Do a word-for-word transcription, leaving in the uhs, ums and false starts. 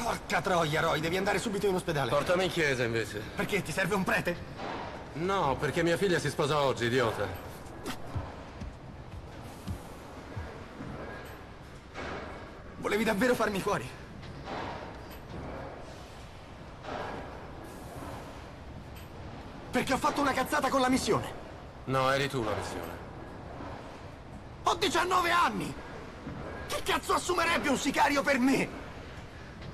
Porca troia, Roy, devi andare subito in ospedale. Portami in chiesa, invece. Perché? Ti serve un prete? No, perché mia figlia si sposa oggi, idiota. Volevi davvero farmi fuori? Perché ho fatto una cazzata con la missione. No, eri tu la missione. Ho diciannove anni! Chi cazzo assumerebbe un sicario per me?